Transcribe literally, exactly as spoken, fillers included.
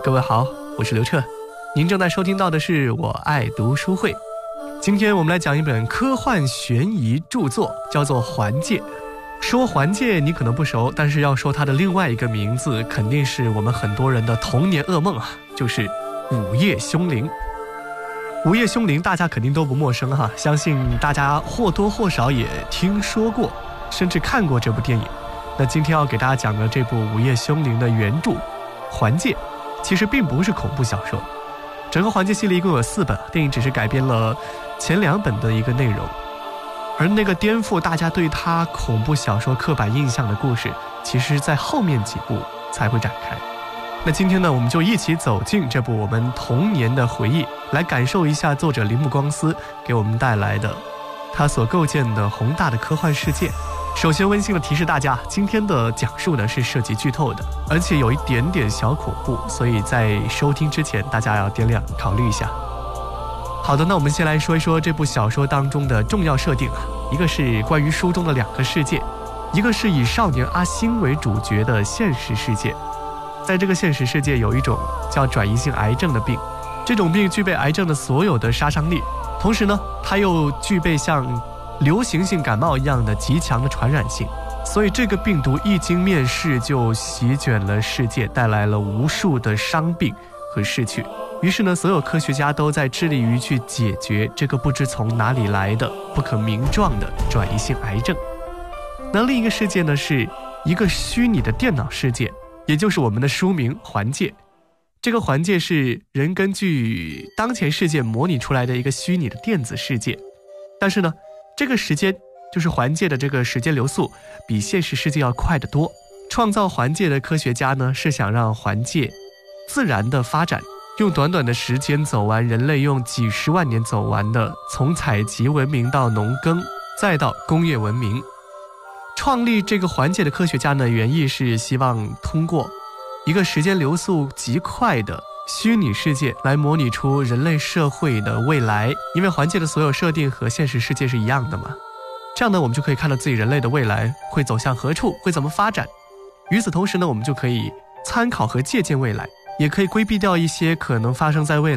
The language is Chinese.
各位好，我是刘彻，您正在收听到的是我爱读书会。今天我们来讲一本科幻悬疑著作，叫做《环界》。说环界你可能不熟，但是要说它的另外一个名字，肯定是我们很多人的童年噩梦啊，就是午夜凶铃。午夜凶铃大家肯定都不陌生哈，相信大家或多或少也听说过，甚至看过这部电影。那今天要给大家讲的这部午夜凶铃的原著《环界》，其实并不是恐怖小说。整个《环界》系列一共有四本，电影只是改编了前两本的一个内容。而那个颠覆大家对它恐怖小说刻板印象的故事，其实在后面几部才会展开。那今天呢，我们就一起走进这部我们童年的回忆，来感受一下作者铃木光司给我们带来的他所构建的宏大的科幻世界。首先温馨的提示大家，今天的讲述呢是涉及剧透的，而且有一点点小恐怖，所以在收听之前大家要掂量考虑一下。好的，那我们先来说一说这部小说当中的重要设定啊，一个是关于书中的两个世界，一个是以少年阿星为主角的现实世界。在这个现实世界有一种叫转移性癌症的病，这种病具备癌症的所有的杀伤力，同时呢它又具备像流行性感冒一样的极强的传染性，所以这个病毒一经面世就席卷了世界，带来了无数的伤病和逝去。于是呢，所有科学家都在致力于去解决这个不知从哪里来的不可名状的转移性癌症。那另一个世界呢，是一个虚拟的电脑世界，也就是我们的书名《环界》。这个环界是人根据当前世界模拟出来的一个虚拟的电子世界，但是呢这个时间就是环界的这个时间流速比现实世界要快得多。创造环界的科学家呢，是想让环界自然的发展，用短短的时间走完人类用几十万年走完的从采集文明到农耕再到工业文明。创立这个环界的科学家呢，原意是希望通过一个时间流速极快的虚拟世界来模拟出人类社会的未来，因为环界的所有设定和现实世界是一样的嘛。这样呢，我们就可以看到自己人类的未来会走向何处，会怎么发展。与此同时呢，我们就可以参考和借鉴未来，也可以规避掉一些可能发生在未来